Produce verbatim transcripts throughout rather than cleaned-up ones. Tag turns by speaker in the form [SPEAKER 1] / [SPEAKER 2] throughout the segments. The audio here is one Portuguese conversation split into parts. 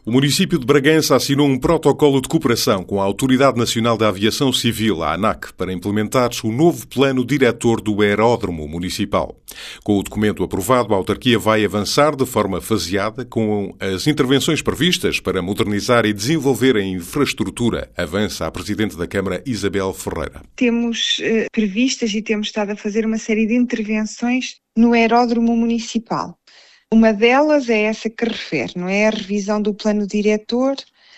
[SPEAKER 1] O município de Bragança assinou um protocolo de cooperação com a Autoridade Nacional da Aviação Civil, a ANAC, para implementar o novo plano diretor do aeródromo municipal. Com o documento aprovado, a autarquia vai avançar de forma faseada com as intervenções previstas para modernizar e desenvolver a infraestrutura, avança a Presidente da Câmara, Isabel Ferreira.
[SPEAKER 2] Temos eh, previstas e temos estado a fazer uma série de intervenções no aeródromo municipal. Uma delas é essa que refere, não é? A revisão do plano diretor,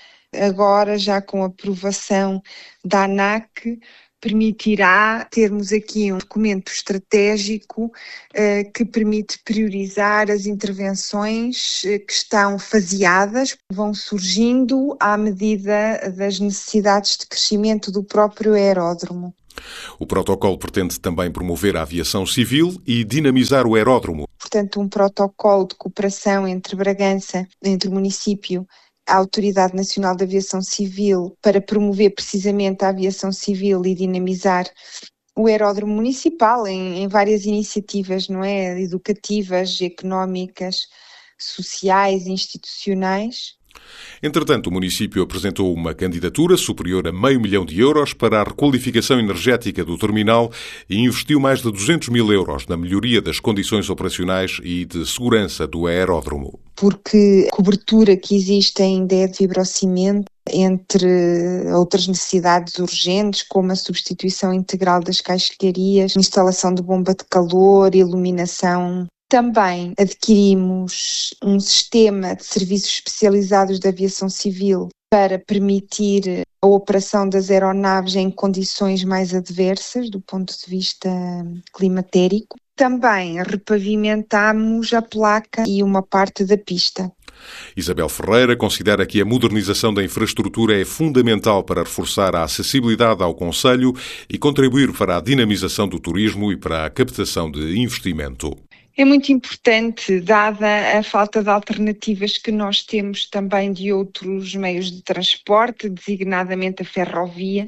[SPEAKER 2] agora já com a aprovação da ANAC, permitirá termos aqui um documento estratégico eh, que permite priorizar as intervenções eh, que estão faseadas, vão surgindo à medida das necessidades de crescimento do próprio aeródromo.
[SPEAKER 1] O protocolo pretende também promover a aviação civil e dinamizar o aeródromo.
[SPEAKER 2] Portanto, um protocolo de cooperação entre Bragança, entre o município, a Autoridade Nacional de Aviação Civil, para promover precisamente a aviação civil e dinamizar o aeródromo municipal em, em várias iniciativas, não é? Educativas, económicas, sociais, institucionais.
[SPEAKER 1] Entretanto, o município apresentou uma candidatura superior a meio milhão de euros para a requalificação energética do terminal e investiu mais de duzentos mil euros na melhoria das condições operacionais e de segurança do aeródromo.
[SPEAKER 2] Porque a cobertura que existe ainda é de fibrocimento, entre outras necessidades urgentes, como a substituição integral das caixilharias, instalação de bomba de calor, iluminação. Também adquirimos um sistema de serviços especializados de aviação civil para permitir a operação das aeronaves em condições mais adversas do ponto de vista climatérico. Também repavimentamos a placa e uma parte da pista.
[SPEAKER 1] Isabel Ferreira considera que a modernização da infraestrutura é fundamental para reforçar a acessibilidade ao concelho e contribuir para a dinamização do turismo e para a captação de investimento.
[SPEAKER 2] É muito importante, dada a falta de alternativas que nós temos também de outros meios de transporte, designadamente a ferrovia,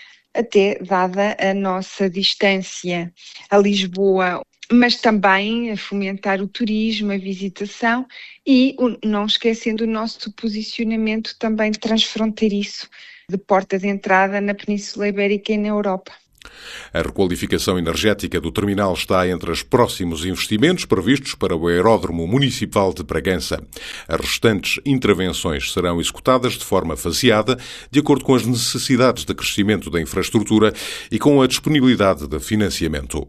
[SPEAKER 2] até dada a nossa distância a Lisboa, mas também a fomentar o turismo, a visitação e não esquecendo o nosso posicionamento também transfronteiriço de porta de entrada na Península Ibérica e na Europa.
[SPEAKER 1] A requalificação energética do terminal está entre os próximos investimentos previstos para o aeródromo municipal de Bragança. As restantes intervenções serão executadas de forma faseada, de acordo com as necessidades de crescimento da infraestrutura e com a disponibilidade de financiamento.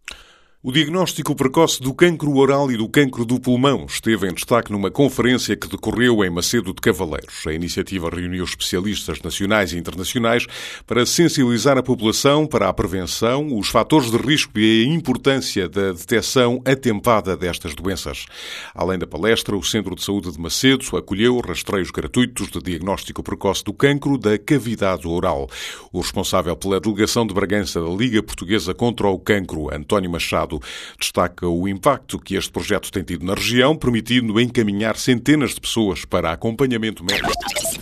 [SPEAKER 1] O diagnóstico precoce do cancro oral e do cancro do pulmão esteve em destaque numa conferência que decorreu em Macedo de Cavaleiros. A iniciativa reuniu especialistas nacionais e internacionais para sensibilizar a população para a prevenção, os fatores de risco e a importância da detecção atempada destas doenças. Além da palestra, o Centro de Saúde de Macedo acolheu rastreios gratuitos de diagnóstico precoce do cancro da cavidade oral. O responsável pela delegação de Bragança da Liga Portuguesa contra o Cancro, António Machado, destaca o impacto que este projeto tem tido na região, permitindo encaminhar centenas de pessoas para acompanhamento médico.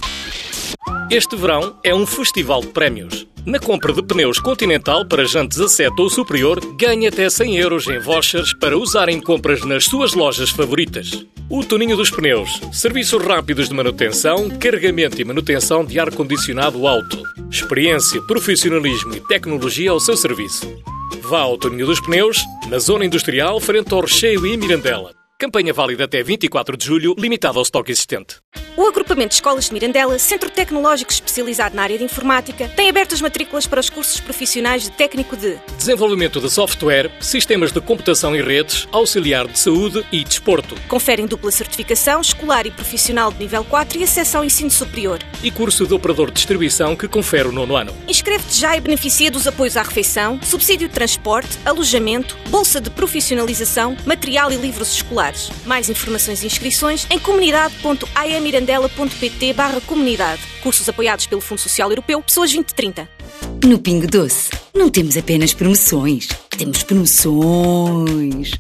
[SPEAKER 3] Este verão é um festival de prémios. Na compra de pneus Continental para jantes a sete ou superior, ganhe até cem euros em vouchers para usar em compras nas suas lojas favoritas. O Toninho dos Pneus. Serviços rápidos de manutenção, carregamento e manutenção de ar-condicionado auto. Experiência, profissionalismo e tecnologia ao seu serviço. Vá ao Toninho dos Pneus, na Zona Industrial, frente ao Recheio e Mirandela. Campanha válida até vinte e quatro de julho, limitada ao estoque existente.
[SPEAKER 4] O Agrupamento de Escolas de Mirandela, centro tecnológico especializado na área de informática, tem aberto as matrículas para os cursos profissionais de técnico de
[SPEAKER 3] desenvolvimento de software, sistemas de computação e redes, auxiliar de saúde e desporto.
[SPEAKER 4] Conferem dupla certificação escolar e profissional de nível quatro e acesso ao ensino superior.
[SPEAKER 3] E curso de operador de distribuição que confere o nono ano.
[SPEAKER 4] Inscreve-te já e beneficia dos apoios à refeição, subsídio de transporte, alojamento, bolsa de profissionalização, material e livros escolares. Mais informações e inscrições em comunidade ponto a e mirandela ponto pt barra comunidade. Cursos apoiados pelo Fundo Social Europeu, Pessoas vinte trinta.
[SPEAKER 5] No Pingo Doce, não temos apenas promoções, temos promoções.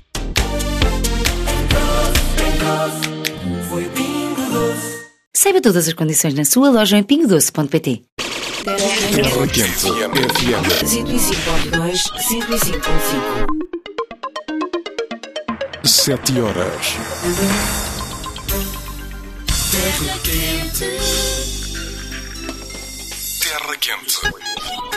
[SPEAKER 5] Saiba todas as condições na sua loja em pingo doce ponto pt.
[SPEAKER 1] Terra Quente F M
[SPEAKER 6] cento e cinco ponto dois, cento e cinco ponto cinco.
[SPEAKER 1] Sete horas.
[SPEAKER 6] Terra quente.
[SPEAKER 1] Terra Quente.